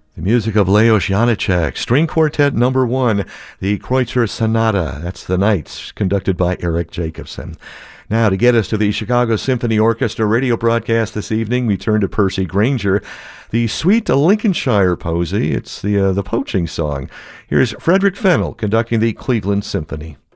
The music of Leos Janáček, String Quartet Number 1, the Kreutzer Sonata. That's the Nights, conducted by Eric Jacobson. Now, to get us to the Chicago Symphony Orchestra radio broadcast this evening, we turn to Percy Grainger, the sweet Lincolnshire posy. It's the poaching song. Here's Frederick Fennell conducting the Cleveland Symphony.